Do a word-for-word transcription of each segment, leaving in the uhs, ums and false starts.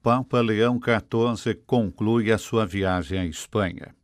Papa Leão quatorze conclui a sua viagem à Espanha.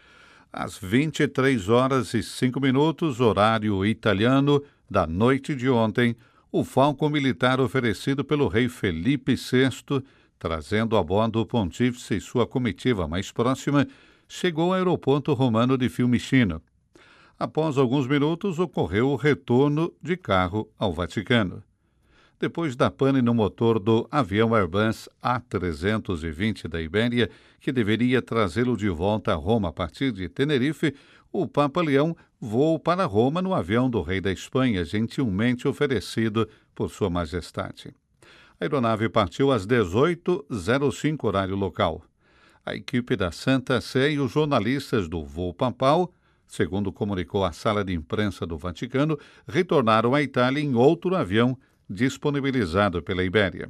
Às vinte e três horas e cinco minutos, horário italiano, da noite de ontem, o falco militar oferecido pelo rei Felipe sexto, trazendo a bordo o pontífice e sua comitiva mais próxima, chegou ao aeroporto romano de Fiumicino. Após alguns minutos, ocorreu o retorno de carro ao Vaticano. Depois da pane no motor do avião Airbus A trezentos e vinte da Ibéria, que deveria trazê-lo de volta a Roma a partir de Tenerife, o Papa Leão voou para Roma no avião do rei da Espanha, gentilmente oferecido por Sua Majestade. A aeronave partiu às dezoito e zero cinco, horário local. A equipe da Santa Sé e os jornalistas do voo papal, segundo comunicou a sala de imprensa do Vaticano, retornaram à Itália em outro avião disponibilizado pela Ibéria.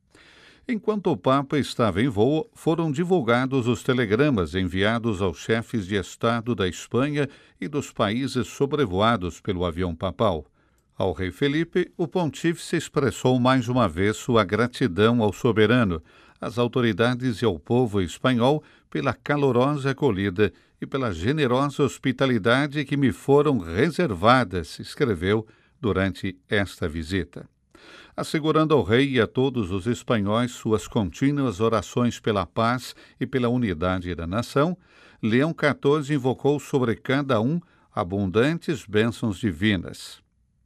Enquanto o Papa estava em voo, foram divulgados os telegramas enviados aos chefes de Estado da Espanha e dos países sobrevoados pelo avião papal. Ao rei Felipe, o pontífice expressou mais uma vez sua gratidão ao soberano, às autoridades e ao povo espanhol pela calorosa acolhida e pela generosa hospitalidade que me foram reservadas, escreveu durante esta visita. Assegurando ao rei e a todos os espanhóis suas contínuas orações pela paz e pela unidade da nação, Leão quatorze invocou sobre cada um abundantes bênçãos divinas.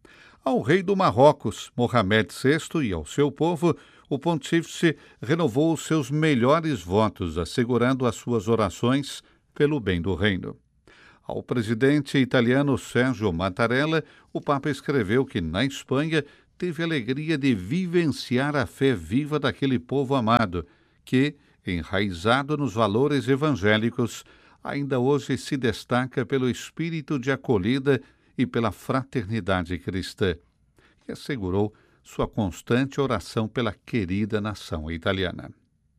Ao rei do Marrocos, Mohamed sexto, e ao seu povo, o pontífice renovou os seus melhores votos, assegurando as suas orações pelo bem do reino. Ao presidente italiano Sérgio Mattarella, o Papa escreveu que, na Espanha, teve a alegria de vivenciar a fé viva daquele povo amado, que, enraizado nos valores evangélicos, ainda hoje se destaca pelo espírito de acolhida e pela fraternidade cristã, e assegurou sua constante oração pela querida nação italiana.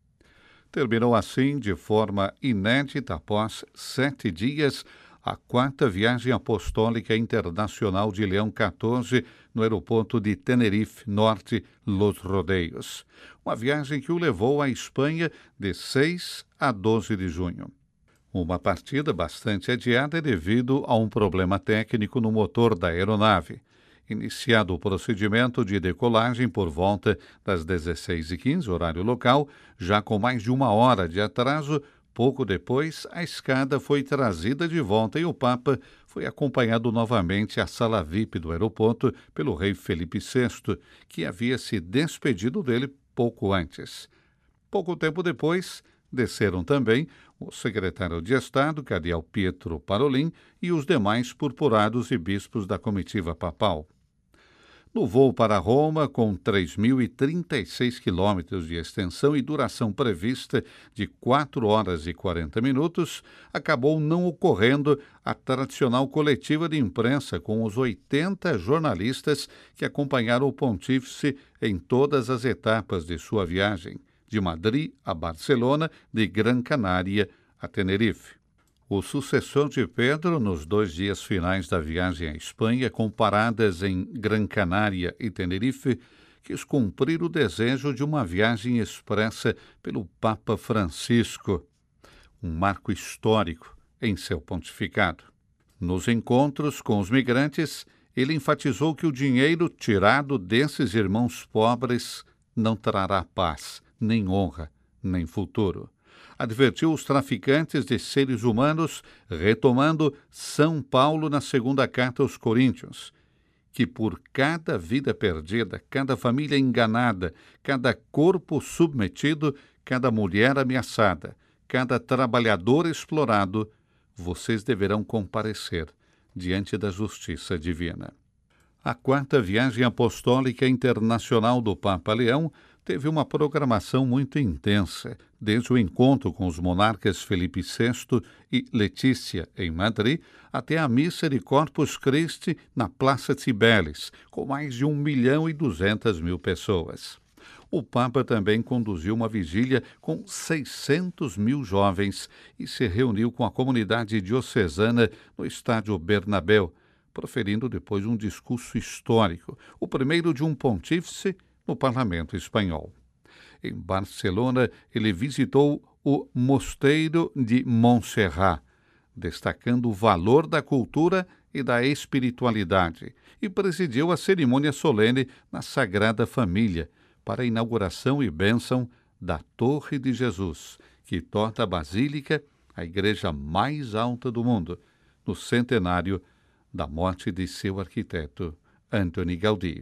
Terminou assim, de forma inédita, após sete dias, a quarta viagem apostólica internacional de Leão quatorze no aeroporto de Tenerife Norte, Los Rodeios. Uma viagem que o levou à Espanha de seis a doze de junho. Uma partida bastante adiada devido a um problema técnico no motor da aeronave. Iniciado o procedimento de decolagem por volta das dezesseis e quinze, horário local, já com mais de uma hora de atraso, pouco depois, a escada foi trazida de volta e o Papa foi acompanhado novamente à sala V I P do aeroporto pelo rei Felipe sexto, que havia se despedido dele pouco antes. Pouco tempo depois, desceram também o secretário de Estado, cardeal Pietro Parolin, e os demais purpurados e bispos da comitiva papal. No voo para Roma, com três mil e trinta e seis quilômetros de extensão e duração prevista de quatro horas e quarenta minutos, acabou não ocorrendo a tradicional coletiva de imprensa com os oitenta jornalistas que acompanharam o pontífice em todas as etapas de sua viagem, de Madrid a Barcelona, de Gran Canária a Tenerife. O sucessor de Pedro, nos dois dias finais da viagem à Espanha, com paradas em Gran Canária e Tenerife, quis cumprir o desejo de uma viagem expressa pelo Papa Francisco, um marco histórico em seu pontificado. Nos encontros com os migrantes, ele enfatizou que o dinheiro tirado desses irmãos pobres não trará paz, nem honra, nem futuro. Advertiu os traficantes de seres humanos, retomando São Paulo na segunda carta aos Coríntios, que por cada vida perdida, cada família enganada, cada corpo submetido, cada mulher ameaçada, cada trabalhador explorado, vocês deverão comparecer diante da justiça divina. A quarta viagem apostólica internacional do Papa Leão teve uma programação muito intensa, desde o encontro com os monarcas Felipe sexto e Letícia, em Madrid, até a missa de Corpus Christi na Praça Cibeles, com mais de um milhão e duzentas mil pessoas. O Papa também conduziu uma vigília com seiscentos mil jovens e se reuniu com a comunidade diocesana no estádio Bernabéu, proferindo depois um discurso histórico, o primeiro de um pontífice no parlamento espanhol. Em Barcelona, ele visitou o Mosteiro de Montserrat, destacando o valor da cultura e da espiritualidade, e presidiu a cerimônia solene na Sagrada Família para a inauguração e bênção da Torre de Jesus, que torna a Basílica a igreja mais alta do mundo, no centenário da morte de seu arquiteto, Antoni Gaudí.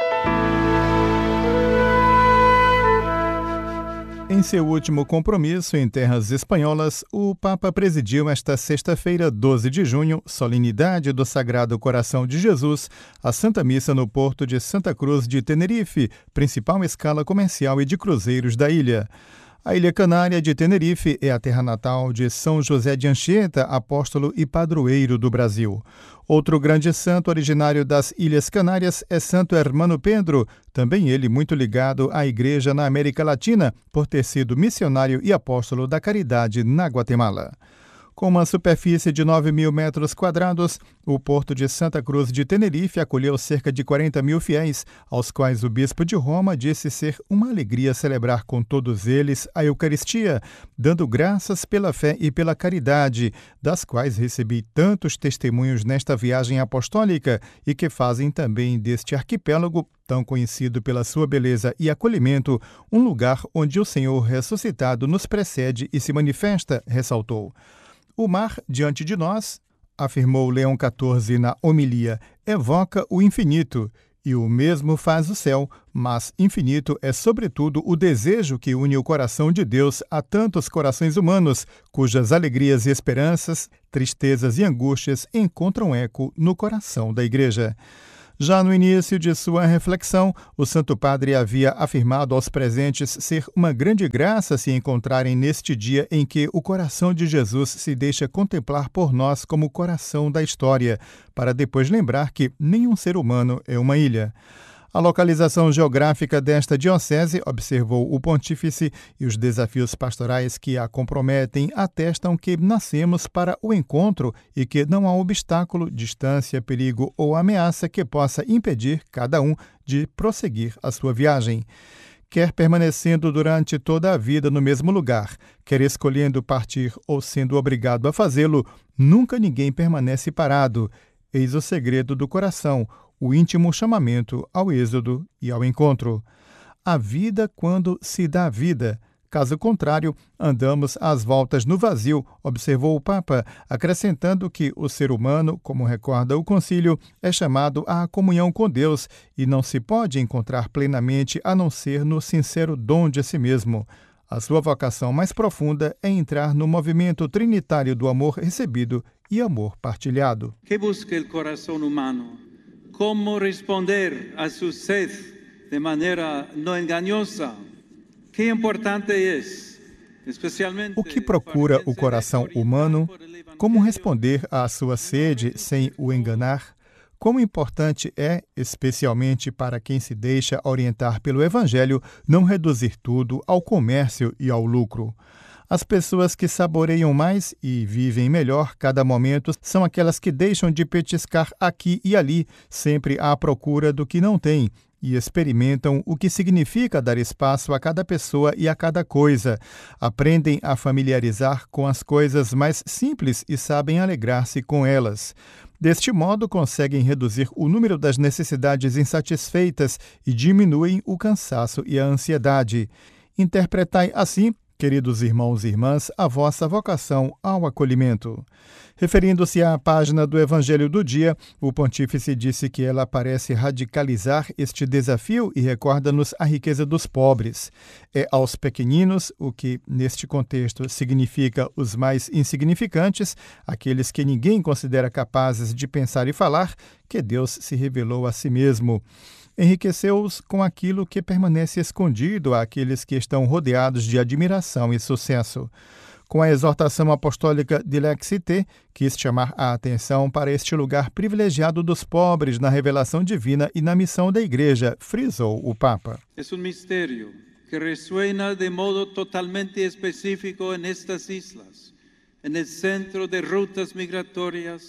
Em seu último compromisso em terras espanholas, o Papa presidiu esta sexta-feira, doze de junho, solenidade do Sagrado Coração de Jesus, a Santa Missa no porto de Santa Cruz de Tenerife, principal escala comercial e de cruzeiros da ilha. A Ilha Canária de Tenerife é a terra natal de São José de Anchieta, apóstolo e padroeiro do Brasil. Outro grande santo originário das Ilhas Canárias é Santo Hermano Pedro, também ele muito ligado à Igreja na América Latina, por ter sido missionário e apóstolo da caridade na Guatemala. Com uma superfície de nove mil metros quadrados, o porto de Santa Cruz de Tenerife acolheu cerca de quarenta mil fiéis, aos quais o bispo de Roma disse ser uma alegria celebrar com todos eles a Eucaristia, dando graças pela fé e pela caridade, das quais recebi tantos testemunhos nesta viagem apostólica e que fazem também deste arquipélago, tão conhecido pela sua beleza e acolhimento, um lugar onde o Senhor ressuscitado nos precede e se manifesta, ressaltou. O mar diante de nós, afirmou Leão quatorze na homilia, evoca o infinito, e o mesmo faz o céu, mas infinito é sobretudo o desejo que une o coração de Deus a tantos corações humanos, cujas alegrias e esperanças, tristezas e angústias encontram eco no coração da Igreja. Já no início de sua reflexão, o Santo Padre havia afirmado aos presentes ser uma grande graça se encontrarem neste dia em que o coração de Jesus se deixa contemplar por nós como o coração da história, para depois lembrar que nenhum ser humano é uma ilha. A localização geográfica desta diocese, observou o pontífice, e os desafios pastorais que a comprometem atestam que nascemos para o encontro e que não há obstáculo, distância, perigo ou ameaça que possa impedir cada um de prosseguir a sua viagem. Quer permanecendo durante toda a vida no mesmo lugar, quer escolhendo partir ou sendo obrigado a fazê-lo, nunca ninguém permanece parado. Eis o segredo do coração, o íntimo chamamento ao êxodo e ao encontro. A vida quando se dá vida. Caso contrário, andamos às voltas no vazio, observou o Papa, acrescentando que o ser humano, como recorda o concílio, é chamado à comunhão com Deus e não se pode encontrar plenamente a não ser no sincero dom de si mesmo. A sua vocação mais profunda é entrar no movimento trinitário do amor recebido e amor partilhado. Que busca o coração humano? Como responder a sua sede de maneira não enganosa? Que importante é, especialmente. O que procura o coração humano? Como responder à sua sede sem o enganar? Como importante é, especialmente para quem se deixa orientar pelo Evangelho, não reduzir tudo ao comércio e ao lucro. As pessoas que saboreiam mais e vivem melhor cada momento são aquelas que deixam de petiscar aqui e ali, sempre à procura do que não têm, e experimentam o que significa dar espaço a cada pessoa e a cada coisa. Aprendem a familiarizar com as coisas mais simples e sabem alegrar-se com elas. Deste modo, conseguem reduzir o número das necessidades insatisfeitas e diminuem o cansaço e a ansiedade. Interpretai assim, queridos irmãos e irmãs, a vossa vocação ao acolhimento. Referindo-se à página do Evangelho do Dia, o pontífice disse que ela parece radicalizar este desafio e recorda-nos a riqueza dos pobres. É aos pequeninos, o que neste contexto significa os mais insignificantes, aqueles que ninguém considera capazes de pensar e falar, que Deus se revelou a si mesmo. Enriqueceu-os com aquilo que permanece escondido àqueles que estão rodeados de admiração e sucesso. Com a exortação apostólica de Lexite, quis chamar a atenção para este lugar privilegiado dos pobres na revelação divina e na missão da Igreja, frisou o Papa. É um mistério que resuena de modo totalmente específico nestas islas, no centro de rutas migratórias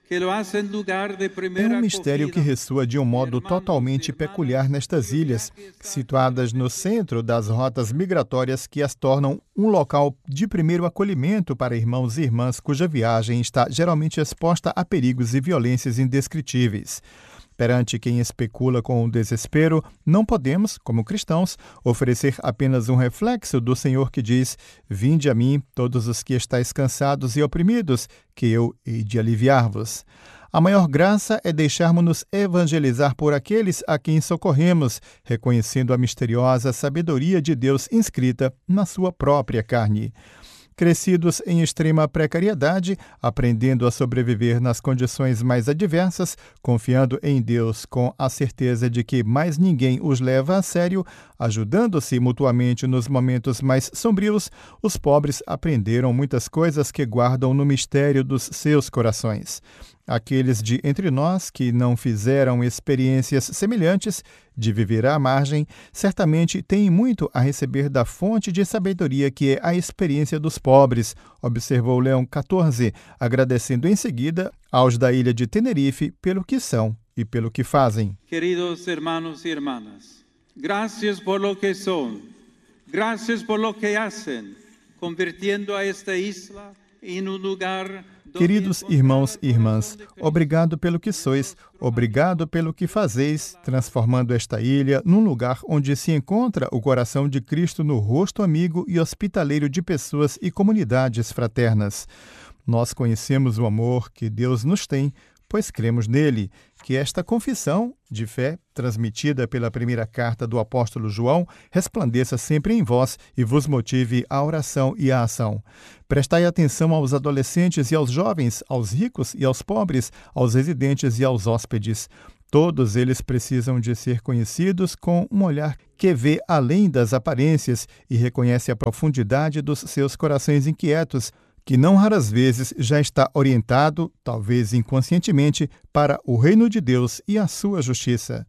que lo hacen lugar de É primeira um mistério que acogida. ressoa de um modo totalmente peculiar nestas ilhas, situadas no centro das rotas migratórias que as tornam um local de primeiro acolhimento para irmãos e irmãs cuja viagem está geralmente exposta a perigos e violências indescritíveis. Perante quem especula com o desespero, não podemos, como cristãos, oferecer apenas um reflexo do Senhor que diz: "Vinde a mim, todos os que estáis cansados e oprimidos, que eu hei de aliviar-vos." A maior graça é deixarmos-nos evangelizar por aqueles a quem socorremos, reconhecendo a misteriosa sabedoria de Deus inscrita na sua própria carne. Crescidos em extrema precariedade, aprendendo a sobreviver nas condições mais adversas, confiando em Deus com a certeza de que mais ninguém os leva a sério, ajudando-se mutuamente nos momentos mais sombrios, os pobres aprenderam muitas coisas que guardam no mistério dos seus corações. Aqueles de entre nós que não fizeram experiências semelhantes de viver à margem, certamente têm muito a receber da fonte de sabedoria que é a experiência dos pobres, observou Leão quatorze, agradecendo em seguida aos da ilha de Tenerife pelo que são e pelo que fazem. Queridos hermanos y hermanas, gracias por lo que son, gracias por lo que hacen, convirtiendo a esta isla em um lugar. Queridos irmãos e irmãs, obrigado pelo que sois, obrigado pelo que fazeis, transformando esta ilha num lugar onde se encontra o coração de Cristo no rosto amigo e hospitaleiro de pessoas e comunidades fraternas. Nós conhecemos o amor que Deus nos tem, pois cremos nele. Que esta confissão de fé, transmitida pela primeira carta do apóstolo João, resplandeça sempre em vós e vos motive à oração e à ação. Prestai atenção aos adolescentes e aos jovens, aos ricos e aos pobres, aos residentes e aos hóspedes. Todos eles precisam de ser conhecidos com um olhar que vê além das aparências e reconhece a profundidade dos seus corações inquietos, que não raras vezes já está orientado, talvez inconscientemente, para o reino de Deus e a sua justiça.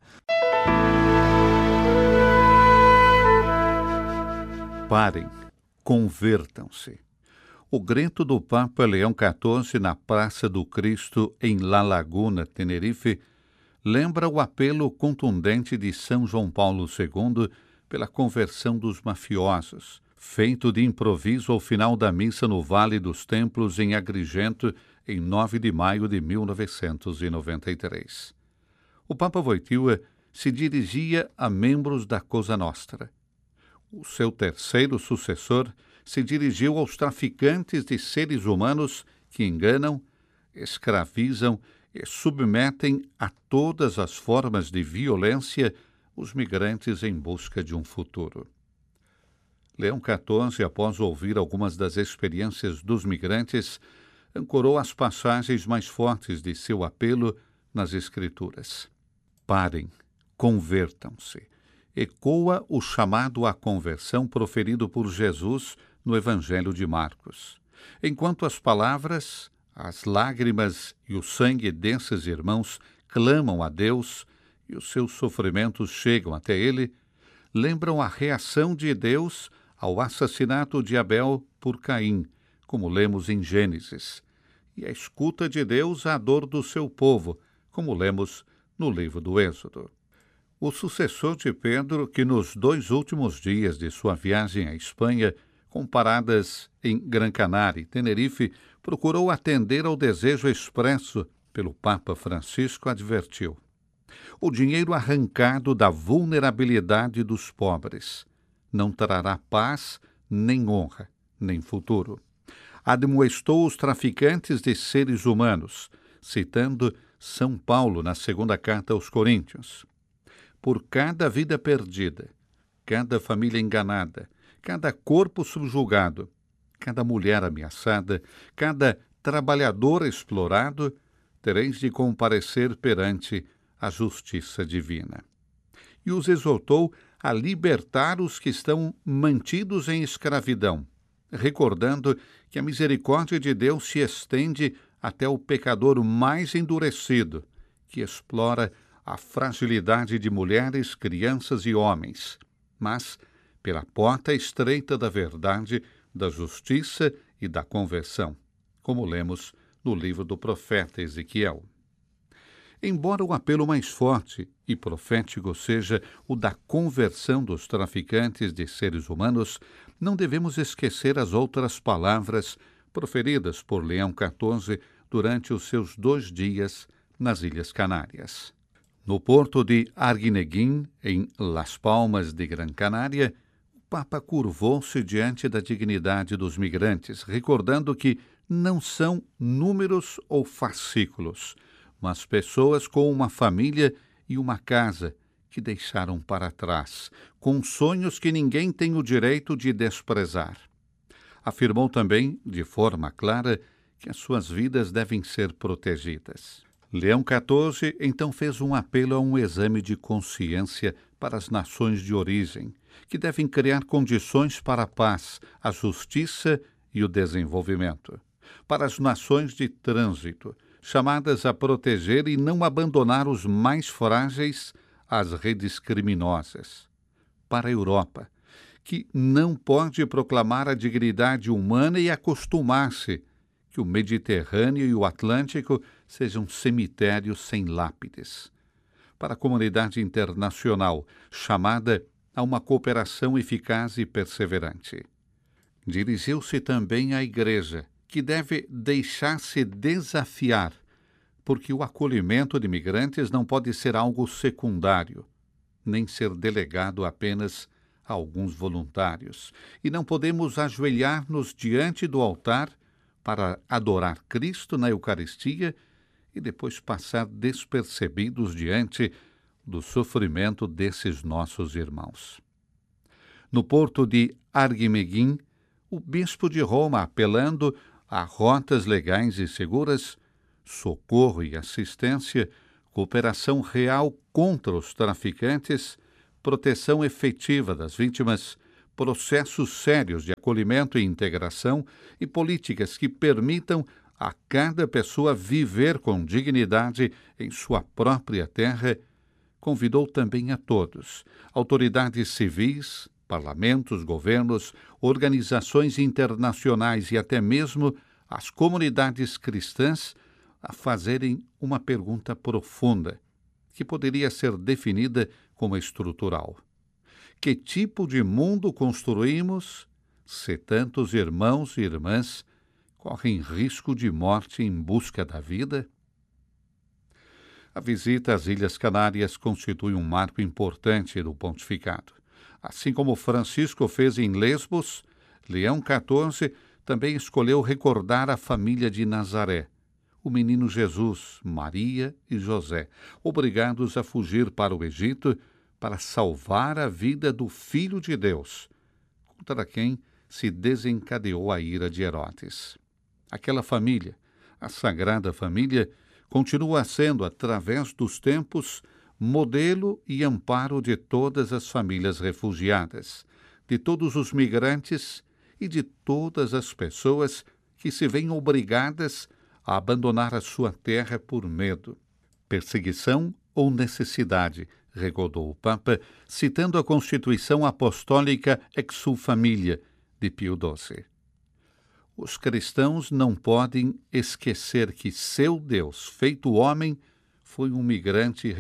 Parem, convertam-se. O grito do Papa Leão quatorze na Praça do Cristo, em La Laguna, Tenerife, lembra o apelo contundente de São João Paulo segundo pela conversão dos mafiosos, feito de improviso ao final da missa no Vale dos Templos, em Agrigento, em nove de maio de mil novecentos e noventa e três. O Papa Wojtyła se dirigia a membros da Cosa Nostra. O seu terceiro sucessor se dirigiu aos traficantes de seres humanos que enganam, escravizam e submetem a todas as formas de violência os migrantes em busca de um futuro. Leão quatorze, após ouvir algumas das experiências dos migrantes, ancorou as passagens mais fortes de seu apelo nas Escrituras. Parem, convertam-se. Ecoa o chamado à conversão proferido por Jesus no Evangelho de Marcos. Enquanto as palavras, as lágrimas e o sangue desses irmãos clamam a Deus e os seus sofrimentos chegam até ele, lembram a reação de Deus ao assassinato de Abel por Caim, como lemos em Gênesis, e a escuta de Deus à dor do seu povo, como lemos no livro do Êxodo. O sucessor de Pedro, que nos dois últimos dias de sua viagem à Espanha, com paradas em Gran Canária e Tenerife, procurou atender ao desejo expresso pelo Papa Francisco, advertiu: o dinheiro arrancado da vulnerabilidade dos pobres não trará paz, nem honra, nem futuro. Admoestou os traficantes de seres humanos, citando São Paulo na segunda carta aos Coríntios. Por cada vida perdida, cada família enganada, cada corpo subjugado, cada mulher ameaçada, cada trabalhador explorado, tereis de comparecer perante a justiça divina. E os exortou a libertar os que estão mantidos em escravidão, recordando que a misericórdia de Deus se estende até o pecador mais endurecido, que explora a fragilidade de mulheres, crianças e homens, mas pela porta estreita da verdade, da justiça e da conversão, como lemos no livro do profeta Ezequiel. Embora o apelo mais forte e profético seja o da conversão dos traficantes de seres humanos, não devemos esquecer as outras palavras proferidas por Leão quatorze durante os seus dois dias nas Ilhas Canárias. No porto de Arguineguín, em Las Palmas de Gran Canária, o Papa curvou-se diante da dignidade dos migrantes, recordando que não são números ou fascículos, mas pessoas com uma família e uma casa que deixaram para trás, com sonhos que ninguém tem o direito de desprezar. Afirmou também, de forma clara, que as suas vidas devem ser protegidas. Leão quatorze então fez um apelo a um exame de consciência para as nações de origem, que devem criar condições para a paz, a justiça e o desenvolvimento. Para as nações de trânsito, chamadas a proteger e não abandonar os mais frágeis às redes criminosas. Para a Europa, que não pode proclamar a dignidade humana e acostumar-se que o Mediterrâneo e o Atlântico sejam cemitérios sem lápides. Para a comunidade internacional, chamada a uma cooperação eficaz e perseverante. Dirigiu-se também à Igreja, que deve deixar-se desafiar, porque o acolhimento de migrantes não pode ser algo secundário, nem ser delegado apenas a alguns voluntários, e não podemos ajoelhar-nos diante do altar para adorar Cristo na Eucaristia e depois passar despercebidos diante do sofrimento desses nossos irmãos. No porto de Arguineguín, o bispo de Roma, apelando a rotas legais e seguras, socorro e assistência, cooperação real contra os traficantes, proteção efetiva das vítimas, processos sérios de acolhimento e integração e políticas que permitam a cada pessoa viver com dignidade em sua própria terra, convidou também a todos, autoridades civis, parlamentos, governos, organizações internacionais e até mesmo as comunidades cristãs, a fazerem uma pergunta profunda, que poderia ser definida como estrutural. Que tipo de mundo construímos se tantos irmãos e irmãs correm risco de morte em busca da vida? A visita às Ilhas Canárias constitui um marco importante do pontificado. Assim como Francisco fez em Lesbos, Leão quatorze também escolheu recordar a família de Nazaré, o menino Jesus, Maria e José, obrigados a fugir para o Egito para salvar a vida do Filho de Deus, contra quem se desencadeou a ira de Herodes. Aquela família, a Sagrada Família, continua sendo, através dos tempos, modelo e amparo de todas as famílias refugiadas, de todos os migrantes e de todas as pessoas que se veem obrigadas a abandonar a sua terra por medo, perseguição ou necessidade, recordou o Papa, citando a Constituição Apostólica Exsul Familia de Pio doze. Os cristãos não podem esquecer que seu Deus, feito homem, foi um migrante